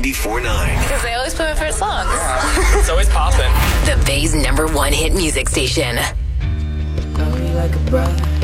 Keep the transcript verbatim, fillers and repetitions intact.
ninety-four point nine. Because they always put my first songs. Yeah. It's always popping. The Bay's number one hit music station. Love me like a brother.